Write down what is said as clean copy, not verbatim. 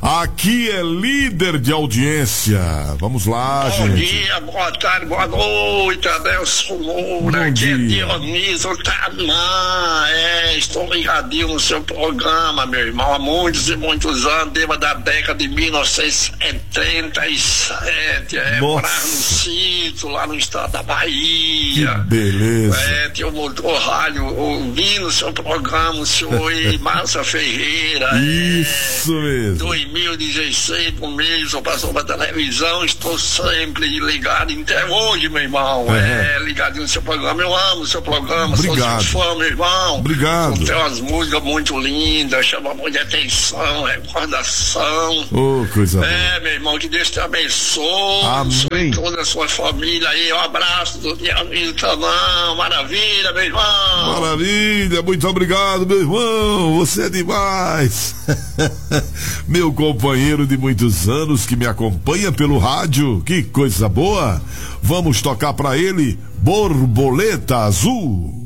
aqui é líder de audiência. Vamos lá, gente. Bom dia, boa tarde, boa noite, Adelson Moura, aqui é Dionísio Tamã. Estou ligadinho no seu programa, meu irmão, há muitos e muitos anos, desde da década de 1977, morava no sítio, lá no estado da Bahia. Que beleza. Tinha um motor rádio ouvindo o seu programa, o senhor e Márcia Ferreira. Isso mesmo. 2016, um mês, eu passou pra televisão, estou sempre ligado até hoje, meu irmão. Ligadinho no seu programa, eu amo o seu programa, obrigado. Sou seu fã, meu irmão. Obrigado. Tem umas músicas muito lindas, chama muita atenção, recordação. Coisa boa. Meu irmão, que Deus te abençoe. Amém. Toda a sua família aí, um abraço do Dionísio Tamã, maravilha, meu irmão. Maravilha, muito obrigado, meu irmão, você é demais. Meu companheiro de muitos anos que me acompanha pelo rádio, que coisa boa. Vamos tocar pra ele Borboleta Azul.